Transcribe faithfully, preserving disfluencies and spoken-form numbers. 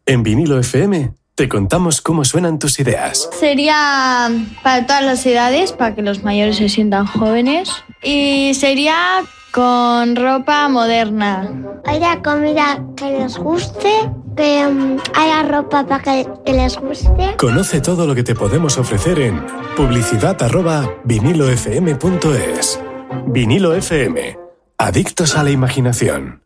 En Vinilo F M te contamos cómo suenan tus ideas. Sería para todas las edades, para que los mayores se sientan jóvenes. Y sería con ropa moderna. Haya comida que les guste, que um, haya ropa para que, que les guste. Conoce todo lo que te podemos ofrecer en publicidad arroba vinilo f m punto es. Vinilo F M. Adictos a la imaginación.